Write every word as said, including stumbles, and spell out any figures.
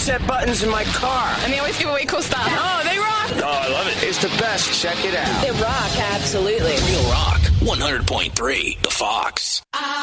set buttons in my car. And they always give away cool stuff. Oh, they rock. Oh, I love it. It's the best. Check it out. They rock, absolutely. Real Rock, one hundred point three, The Fox.